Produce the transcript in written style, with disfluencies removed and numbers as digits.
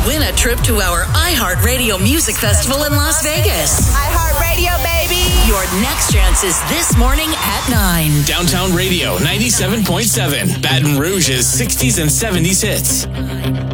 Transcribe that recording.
Win a trip to our iHeartRadio Music Festival in Las Vegas. iHeartRadio, baby. Your next chance is this morning at 9. Downtown Radio 97.7. Baton Rouge's 60s and 70s hits.